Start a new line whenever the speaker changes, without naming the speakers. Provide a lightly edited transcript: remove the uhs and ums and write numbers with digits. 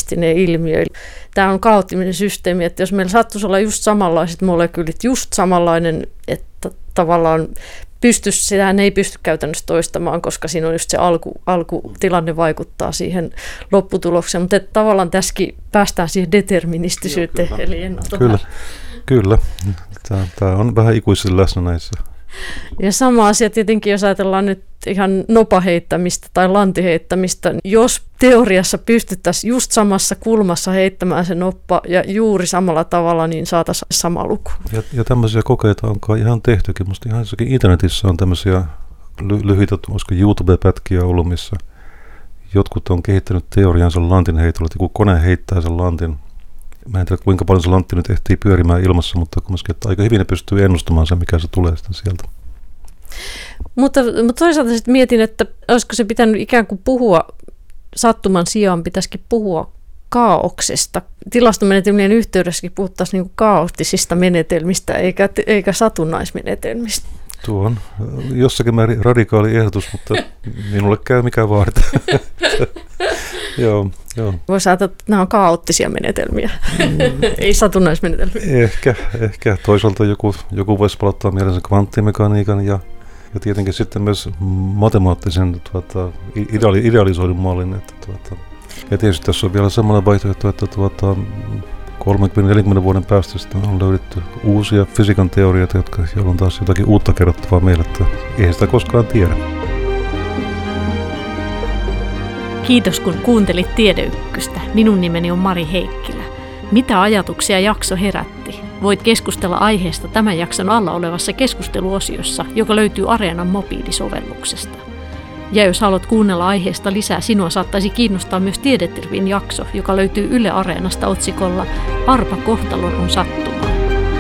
deterministinen ilmiö. Tämä on kaoottinen systeemi, että jos meillä sattuisi olla just samanlaiset molekyylit, just samanlainen, että tavallaan sehän ei pysty käytännössä toistamaan, koska siinä on just se alkutilanne vaikuttaa siihen lopputulokseen, mutta tavallaan tässäkin päästään siihen deterministisyyteen, eli
Kyllä. Tämä on vähän ikuisesti läsnä näissä.
Ja sama asia tietenkin, jos ajatellaan nyt ihan nopaheittämistä tai lantiheittämistä, jos teoriassa pystyttäisiin just samassa kulmassa heittämään se noppa ja juuri samalla tavalla, niin saataisiin sama luku.
Ja tämmöisiä kokeita on ihan tehtykin. Musta ihan internetissä on tämmöisiä lyhyitä, olisiko YouTube-pätkiä ollut, missä jotkut on kehittänyt teoriansa lantin heitolla, että joku kone heittää sen lantin. Mä en tiedä, kuinka paljon se lantti nyt ehtii pyörimään ilmassa, mutta kumminkin, että aika hyvin ne pystyy ennustamaan sen, mikä se tulee sitten sieltä.
Mutta toisaalta sitten mietin, että olisiko se pitänyt ikään kuin puhua sattuman sijaan, pitäisikin puhua kaauksesta. Tilastomenetelmien yhteydessäkin puhuttaisiin niin kuin kaoottisista menetelmistä eikä satunnaismenetelmistä.
Tuo on jossakin määrin radikaali ehdotus, mutta minulle käy mikä vaadita. Joo.
Voisi ajatella, että nämä on kaoottisia menetelmiä, ei satunnaismenetelmiä.
Ehkä. Toisaalta joku voisi palauttaa mielensä kvanttimekaniikan ja tietenkin sitten myös matemaattisen idealisoidun mallin. Ja tietysti tässä on vielä samalla vaihtoehto, että 30-40 vuoden päästä on löydetty uusia fysiikan teorioita, joilla on taas jotakin uutta kerrottavaa meille, että ei sitä koskaan tiedä.
Kiitos kun kuuntelit Tiedeykköstä. Minun nimeni on Mari Heikkilä. Mitä ajatuksia jakso herätti? Voit keskustella aiheesta tämän jakson alla olevassa keskusteluosiossa, joka löytyy Areenan mobiilisovelluksesta. Ja jos haluat kuunnella aiheesta lisää, sinua saattaisi kiinnostaa myös Tiedetrivin jakso, joka löytyy Yle Areenasta otsikolla Arpa kohtalon on sattunut.